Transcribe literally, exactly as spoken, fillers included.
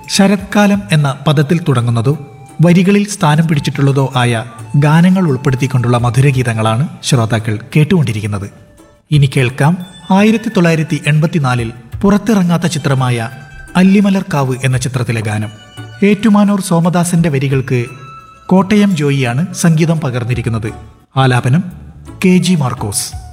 ശരത്കാലം എന്ന പദത്തിൽ തുടങ്ങുന്നതോ വരികളിൽ സ്ഥാനം പിടിച്ചിട്ടുള്ളതോ ആയ ഗാനങ്ങൾ ഉൾപ്പെടുത്തിക്കൊണ്ടുള്ള മധുരഗീതങ്ങളാണ് ശ്രോതാക്കൾ കേട്ടുകൊണ്ടിരിക്കുന്നത്. ഇനി കേൾക്കാം ആയിരത്തി തൊള്ളായിരത്തി എൺപത്തിനാലിൽ പുറത്തിറങ്ങാത്ത ചിത്രമായ അല്ലിമലർക്കാവ് എന്ന ചിത്രത്തിലെ ഗാനം. ഏറ്റുമാനൂർ സോമദാസന്റെ വരികൾക്ക് കോട്ടയം ജോയിയാണ് സംഗീതം പകർന്നിരിക്കുന്നത്. ആലാപനം കെ ജി മാർക്കോസ്.